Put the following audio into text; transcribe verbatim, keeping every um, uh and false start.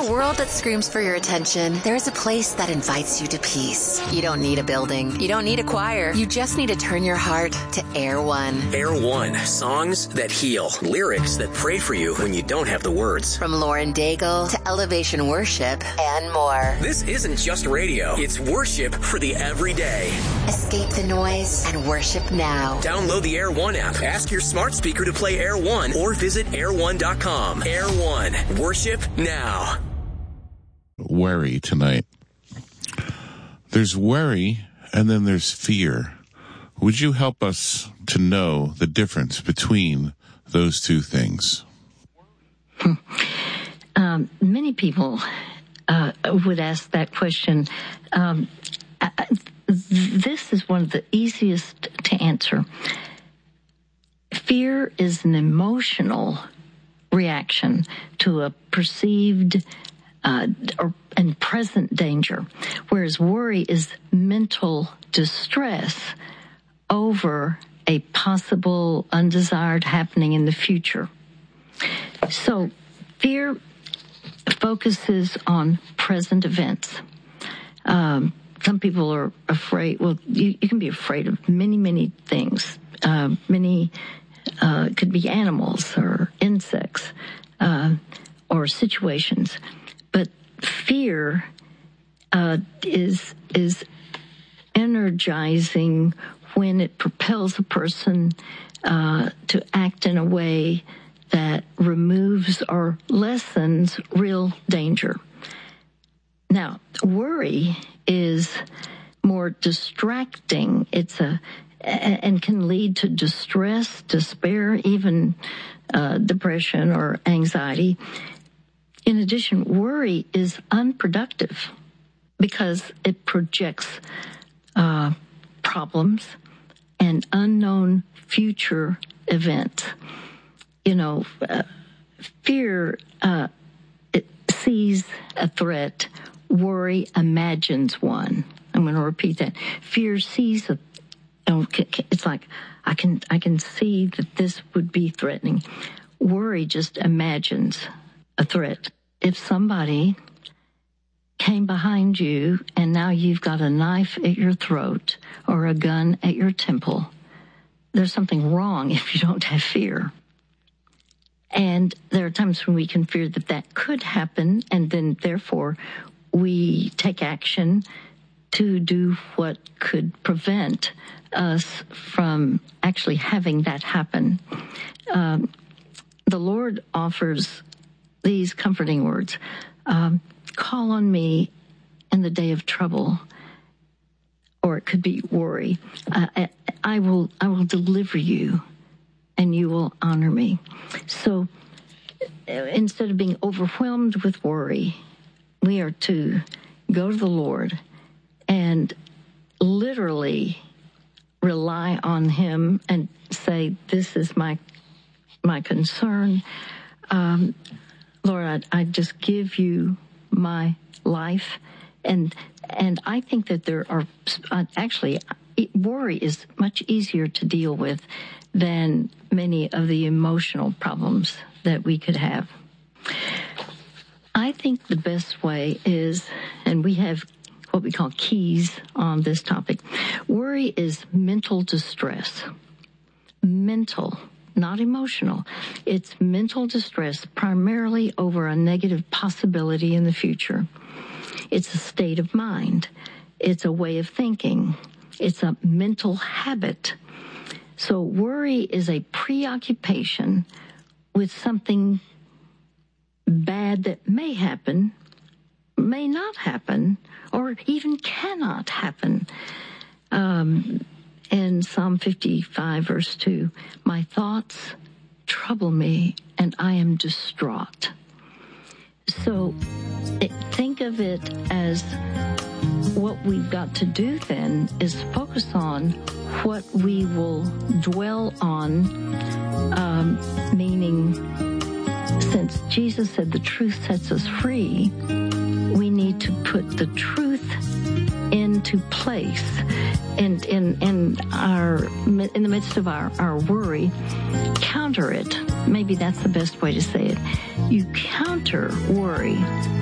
a world that screams for your attention, there is a place that invites you to peace. You don't need a building. You don't need a choir. You just need to turn your heart to Air One. Air One. Songs that heal. Lyrics that pray for you when you don't have the words. From Lauren Daigle to Elevation Worship and more. This isn't just radio. It's worship for the everyday. Escape the noise and worship now. Download the Air One app. Ask your smart speaker to play Air One or visit air one dot com. Air One. Worship now. Worry tonight. There's worry and then there's fear. Would you help us to know the difference between those two things? Hmm. Um, many people uh, would ask that question. Um, I, this is one of the easiest to answer. Fear is an emotional reaction to a perceived uh, or and present danger, whereas worry is mental distress over a possible undesired happening in the future. So fear focuses on present events. Um, some people are afraid, well, you, you can be afraid of many, many things. Uh, many uh, could be animals or insects uh, or situations. But fear uh, is is energizing when it propels a person uh, to act in a way that removes or lessens real danger. Now, worry is more distracting. It's a and can lead to distress, despair, even uh, depression or anxiety. In addition, worry is unproductive because it projects uh, problems and unknown future events. You know, uh, fear uh, it sees a threat. Worry imagines one. I'm going to repeat that. Fear sees a. It's like I can I can see that this would be threatening. Worry just imagines a threat. If somebody came behind you and now you've got a knife at your throat or a gun at your temple, there's something wrong if you don't have fear. And there are times when we can fear that that could happen, and then therefore we take action to do what could prevent us from actually having that happen. Um, the Lord offers these comforting words. Um, call on me in the day of trouble, or it could be worry. Uh, I, I will, I will deliver you, and you will honor me. So instead of being overwhelmed with worry, we are to go to the Lord and literally rely on him and say, this is my my concern. Um, Lord, I, I just give you my life. And and I think that there are, uh, actually, worry is much easier to deal with than many of the emotional problems that we could have. I think the best way is, and we have what we call keys on this topic. Worry is mental distress. Mental, not emotional. It's mental distress primarily over a negative possibility in the future. It's a state of mind. It's a way of thinking. It's a mental habit. So worry is a preoccupation with something bad that may happen, may not happen, or even cannot happen. Um, in Psalm fifty-five, verse two, my thoughts trouble me, and I am distraught. So it, think of it as what we've got to do then is focus on what we will dwell on, um, meaning since Jesus said the truth sets us free, we need to put the truth into place. And in in our in the midst of our, our worry, counter it. Maybe that's the best way to say it. You counter worry